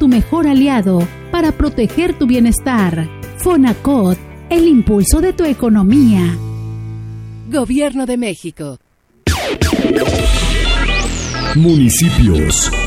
mejor aliado para proteger tu bienestar. Fonacot, el impulso de tu economía. Gobierno de México. Municipios.